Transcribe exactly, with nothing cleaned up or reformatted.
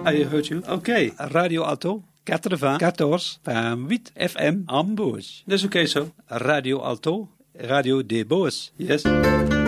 I heard you. Okay. Radio Alto. quatre-vingts, quatorze, vingt-huit F M en Beauce. That's okay, so. Radio Alto, Radio des Beauce. Yes.